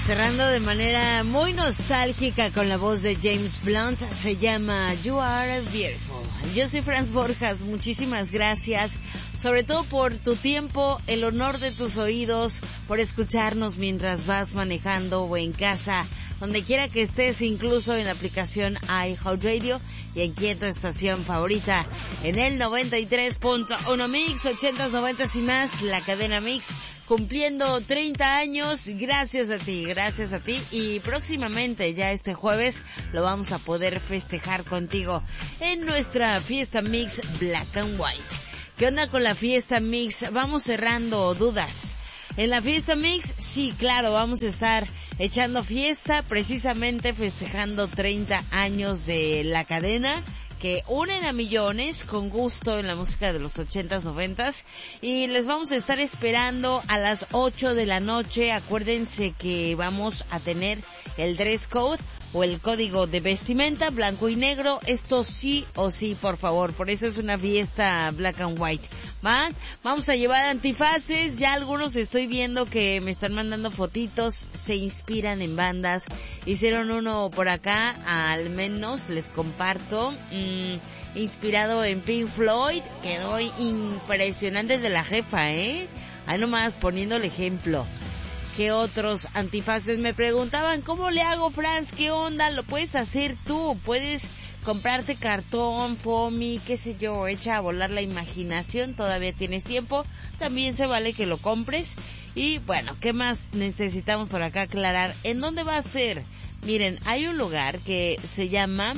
Cerrando de manera muy nostálgica con la voz de James Blunt, se llama You Are Beautiful. Yo soy Franz Borjas, muchísimas gracias, sobre todo por tu tiempo, el honor de tus oídos, por escucharnos mientras vas manejando o en casa, donde quiera que estés, incluso en la aplicación iHeartRadio y aquí en tu estación favorita, en el 93.1 Mix, 80s, 90s y más, la cadena Mix, cumpliendo 30 años, gracias a ti, y próximamente, ya este jueves, lo vamos a poder festejar contigo en nuestra fiesta Mix Black and White. ¿Qué onda con la fiesta Mix? Vamos cerrando dudas. En la fiesta Mix, sí, claro, vamos a estar echando fiesta, precisamente festejando 30 años de la cadena, que unen a millones con gusto en la música de los 80s, 90s, y les vamos a estar esperando a las 8 de la noche. Acuérdense que vamos a tener el dress code o el código de vestimenta blanco y negro, esto sí o sí, por favor, por eso es una fiesta black and white. ¿Va? Vamos a llevar antifaces, ya algunos estoy viendo que me están mandando fotitos, se inspiran en bandas, hicieron uno por acá, al menos les comparto, inspirado en Pink Floyd, quedó impresionante de la jefa, ahí nomás poniendo el ejemplo. ¿Qué otros antifaces? Me preguntaban, ¿cómo le hago, Franz? ¿Qué onda? Lo puedes hacer tú, puedes comprarte cartón, foamy, qué sé yo, echa a volar la imaginación, todavía tienes tiempo, también se vale que lo compres. Y bueno, ¿qué más necesitamos por acá aclarar? ¿En dónde va a ser? Miren, hay un lugar que se llama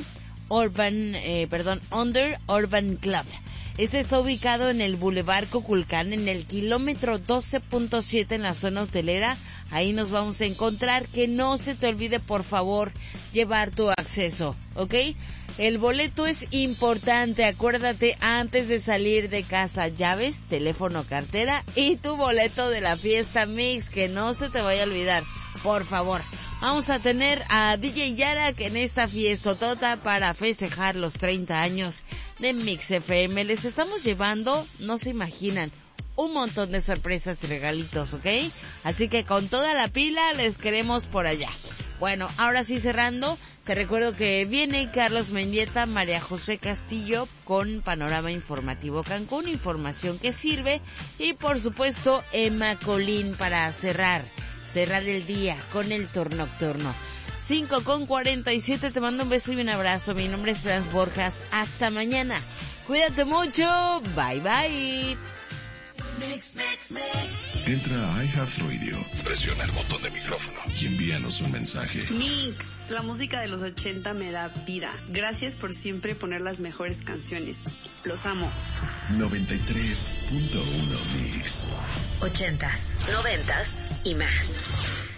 Under Urban Club. Este está ubicado en el Boulevard Coculcán, en el kilómetro 12.7 en la zona hotelera. Ahí nos vamos a encontrar. Que no se te olvide, por favor, llevar tu acceso, ¿ok? El boleto es importante. Acuérdate antes de salir de casa, llaves, teléfono, cartera y tu boleto de la fiesta Mix, que no se te vaya a olvidar. Por favor, vamos a tener a DJ Yarak en esta fiestotota para festejar los 30 años de Mix FM. Les estamos llevando, no se imaginan, un montón de sorpresas y regalitos, ¿ok? Así que con toda la pila les queremos por allá. Bueno, ahora sí cerrando, te recuerdo que viene Carlos Mendieta, María José Castillo con Panorama Informativo Cancún, información que sirve, y por supuesto Emma Colín para cerrar el día con el tour nocturno. 5:47, te mando un beso y un abrazo. Mi nombre es Franz Borjas. Hasta mañana. Cuídate mucho. Bye bye. Entra a iHeartRadio, presiona el botón de micrófono y envíanos un mensaje. Mix, la música de los 80 me da vida. Gracias por siempre poner las mejores canciones. Los amo. 93.1 Mix. 80s, 90s y más.